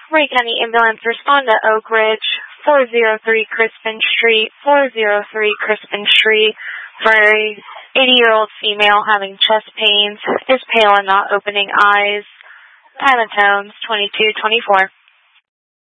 Ray County Ambulance, respond to Oak Ridge, 403 Crispin Street, 403 Crispin Street, for a 80-year-old female having chest pains, is pale and not opening eyes. Pilot tones 2224.